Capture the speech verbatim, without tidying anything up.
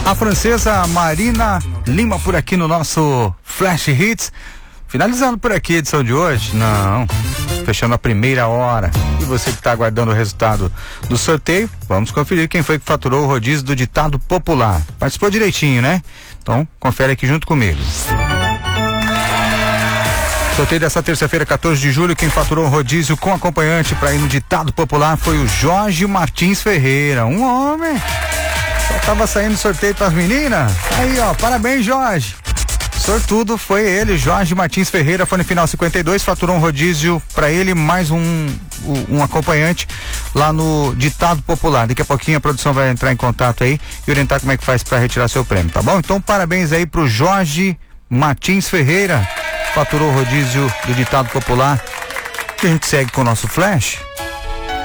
A francesa Marina Lima por aqui no nosso Flash Hits. Finalizando por aqui a edição de hoje. Não, fechando a primeira hora. E você que está aguardando o resultado do sorteio, vamos conferir quem foi que faturou o rodízio do ditado popular. Participou direitinho, né? Então, confere aqui junto comigo. Sorteio dessa terça-feira, quatorze de julho, quem faturou o rodízio com acompanhante para ir no ditado popular foi o Jorge Martins Ferreira, um homem. Só tava saindo sorteio para as meninas. Aí, ó, parabéns, Jorge. Sortudo foi ele, Jorge Martins Ferreira, foi no final cinquenta e dois, faturou um rodízio para ele, mais um, um, um acompanhante lá no ditado popular. Daqui a pouquinho a produção vai entrar em contato aí e orientar como é que faz para retirar seu prêmio, tá bom? Então, parabéns aí pro Jorge Martins Ferreira, faturou o rodízio do ditado popular. E a gente segue com o nosso flash.